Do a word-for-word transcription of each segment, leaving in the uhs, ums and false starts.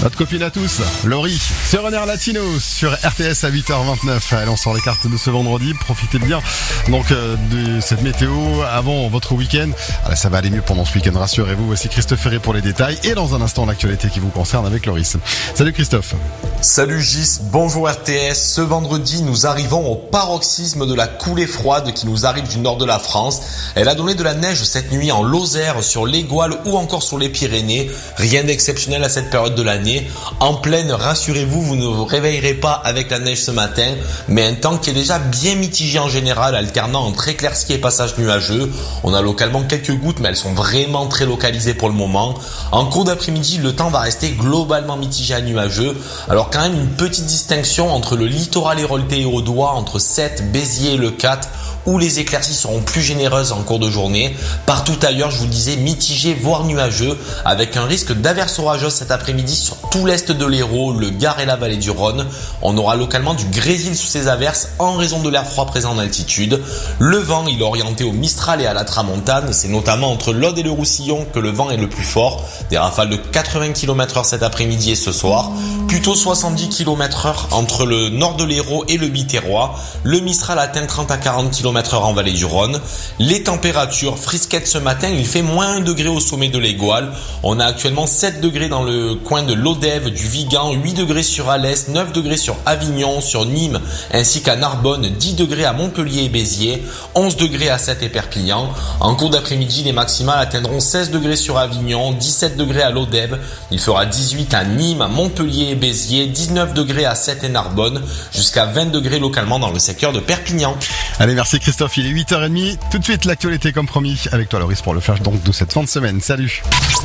Notre copine à tous, Laurie, c'est Runner Latino sur R T S à huit heures vingt-neuf. Allez, on sort les cartes de ce vendredi, profitez bien donc euh, de cette météo avant votre week-end. Allez, ça va aller mieux pendant ce week-end, rassurez-vous. Voici Christophe Ferré pour les détails et dans un instant l'actualité qui vous concerne avec Loris. Salut Christophe. Salut Gis, bonjour R T S. Ce vendredi, nous arrivons au paroxysme de la coulée froide qui nous arrive du nord de la France. Elle a donné de la neige cette nuit en Lozère, sur l'Égoile ou encore sur les Pyrénées. Rien d'exceptionnel à cette période de l'année. En pleine, rassurez-vous, vous ne vous réveillerez pas avec la neige ce matin, mais un temps qui est déjà bien mitigé en général, alternant entre éclaircies et passages nuageux. On a localement quelques gouttes, mais elles sont vraiment très localisées pour le moment. En cours d'après-midi, le temps va rester globalement mitigé à nuageux. Alors quand même une petite distinction entre le littoral héroltais et audois, entre Sète, Béziers et le Cat, où les éclaircies seront plus généreuses en cours de journée. Partout ailleurs, je vous le disais, mitigé voire nuageux, avec un risque d'averses orageuses cet après-midi sur tout l'est de l'Hérault, le Gard et la vallée du Rhône. On aura localement du grésil sous ces averses en raison de l'air froid présent en altitude. Le vent, il est orienté au Mistral et à la Tramontane. C'est notamment entre l'Aude et le Roussillon que le vent est le plus fort. Des rafales de quatre-vingts kilomètres heure cet après-midi et ce soir. Plutôt soixante-dix kilomètres heure entre le nord de l'Hérault et le Biterrois. Le Mistral atteint trente à quarante kilomètres heure en vallée du Rhône. Les températures frisquettes ce matin, il fait moins un degré au sommet de l'Égoile. On a actuellement sept degrés dans le coin de l'Odève, du Vigan, huit degrés sur Alès, neuf degrés sur Avignon, sur Nîmes, ainsi qu'à Narbonne, dix degrés à Montpellier et Béziers, onze degrés à Sète et Perpignan. En cours d'après-midi, les maximales atteindront seize degrés sur Avignon, dix-sept degrés à l'Odève. Il fera dix-huit à Nîmes, à Montpellier et Béziers, dix-neuf degrés à Sète et Narbonne, jusqu'à vingt degrés localement dans le secteur de Perpignan. Allez, merci Christophe, il est huit heures trente. Tout de suite, l'actualité comme promis. Avec toi Loris pour le flash donc de cette fin de semaine. Salut.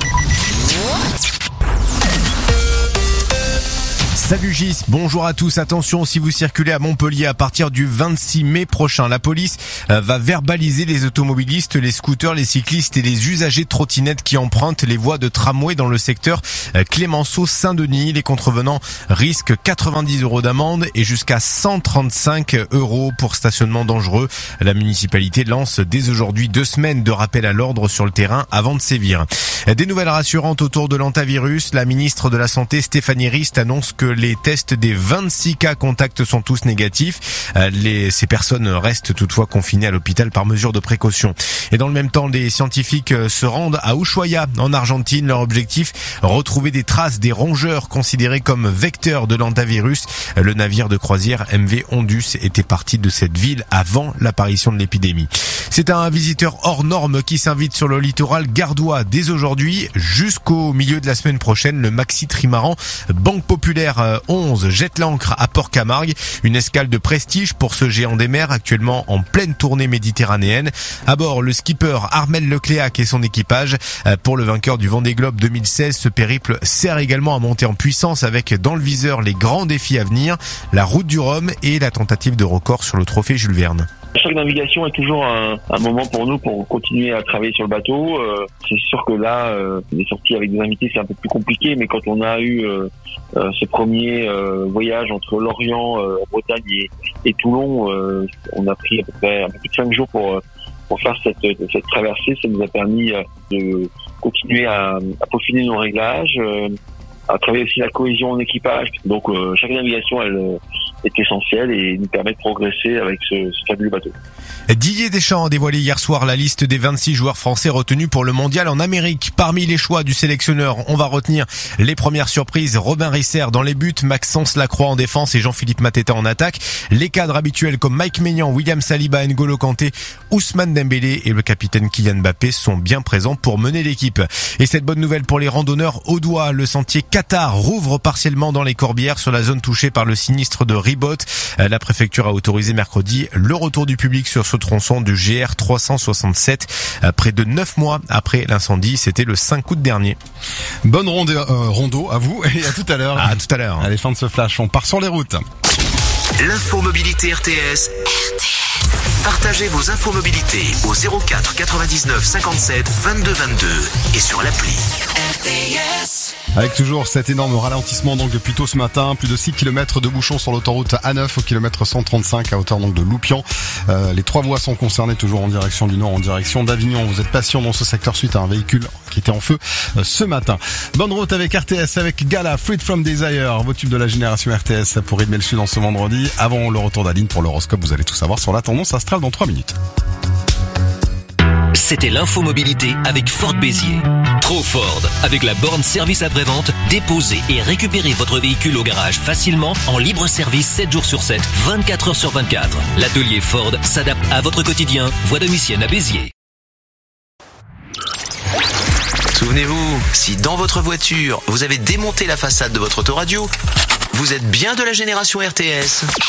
Salut Gis, bonjour à tous. Attention, si vous circulez à Montpellier à partir du vingt-six mai prochain, la police va verbaliser les automobilistes, les scooters, les cyclistes et les usagers de trottinettes qui empruntent les voies de tramway dans le secteur Clémenceau-Saint-Denis. Les contrevenants risquent quatre-vingt-dix euros d'amende et jusqu'à cent trente-cinq euros pour stationnement dangereux. La municipalité lance dès aujourd'hui deux semaines de rappel à l'ordre sur le terrain avant de sévir. Des nouvelles rassurantes autour de l'hantavirus. La ministre de la Santé, Stéphanie Rist, annonce que les tests des vingt-six cas contacts sont tous négatifs. Les, ces personnes restent toutefois confinées à l'hôpital par mesure de précaution. Et dans le même temps, les scientifiques se rendent à Ushuaia, en Argentine. Leur objectif, retrouver des traces des rongeurs considérés comme vecteurs de l'hantavirus. Le navire de croisière M V Ondus était parti de cette ville avant l'apparition de l'épidémie. C'est un visiteur hors norme qui s'invite sur le littoral gardois dès aujourd'hui jusqu'au milieu de la semaine prochaine. Le maxi trimaran Banque Populaire onze jette l'ancre à Port-Camargue. Une escale de prestige pour ce géant des mers actuellement en pleine tournée méditerranéenne. À bord, le skipper Armel Lecléac et son équipage. Pour le vainqueur du Vendée Globe deux mille seize, ce périple sert également à monter en puissance avec dans le viseur les grands défis à venir, la route du Rhum et la tentative de record sur le trophée Jules Verne. Chaque navigation est toujours un, un moment pour nous pour continuer à travailler sur le bateau. Euh, c'est sûr que là, euh, les sorties avec des invités, c'est un peu plus compliqué, mais quand on a eu euh, euh, ce premier euh, voyage entre Lorient, euh, Bretagne et, et Toulon, euh, on a pris à peu près un peu plus de cinq jours pour pour faire cette, cette traversée. Ça nous a permis de continuer à, à peaufiner nos réglages, euh, à travailler aussi la cohésion en équipage. Donc euh, chaque navigation, elle est essentielle et nous permet de progresser avec ce, ce fabuleux bateau. Didier Deschamps a dévoilé hier soir la liste des vingt-six joueurs français retenus pour le mondial en Amérique. Parmi les choix du sélectionneur, on va retenir les premières surprises. Robin Risser dans les buts, Maxence Lacroix en défense et Jean-Philippe Mateta en attaque. Les cadres habituels comme Mike Maignan, William Saliba, N'Golo Kanté, Ousmane Dembélé et le capitaine Kylian Mbappé sont bien présents pour mener l'équipe. Et cette bonne nouvelle pour les randonneurs audois, le sentier Qatar rouvre partiellement dans les Corbières sur la zone touchée par le sinistre de Ribot. La préfecture a autorisé mercredi le retour du public sur ce tronçon du G R trois cent soixante-sept. Près de neuf mois après l'incendie, c'était le cinq août dernier. Bonne ronde, euh, rondo à vous et à tout à l'heure. À tout à l'heure. Allez, fin de ce flash, on part sur les routes. L'info mobilité R T S. R T S. Partagez vos infos mobilité au zéro quatre quatre-vingt-dix-neuf cinquante-sept vingt-deux vingt-deux et sur l'appli R T S. Avec toujours cet énorme ralentissement donc depuis tôt ce matin, plus de six kilomètres de bouchons sur l'autoroute A neuf au kilomètre cent trente-cinq à hauteur donc de Loupian. Euh, les trois voies sont concernées, toujours en direction du nord, en direction d'Avignon. Vous êtes patient dans ce secteur suite à un véhicule qui était en feu euh, ce matin. Bonne route avec R T S, avec Gala, Freed from Desire, vos tubes de la génération R T S pour rythmer le sud en ce vendredi. Avant le retour d'Aline pour l'horoscope, vous allez tout savoir sur la tendance astrale dans trois minutes. C'était l'infomobilité avec Ford Béziers. Trop Ford. Avec la borne service après-vente, déposez et récupérez votre véhicule au garage facilement en libre service sept jours sur sept, vingt-quatre heures sur vingt-quatre. L'atelier Ford s'adapte à votre quotidien. Voie domicienne à Béziers. Souvenez-vous, si dans votre voiture, vous avez démonté la façade de votre autoradio, vous êtes bien de la génération R T S.